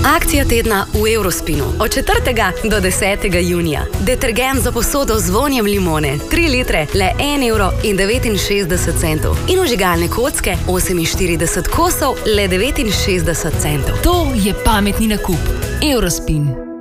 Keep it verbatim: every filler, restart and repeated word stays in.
Akcija tedna v Eurospinu od četrtega do desetega junija. Detergent za posodo z vonjem limone, tri litre, le en evro in devetinšestdeset centov. In vžigalne kocke, oseminštirideset kosov, le devetinšestdeset centov. To je pametni nakup. Eurospin.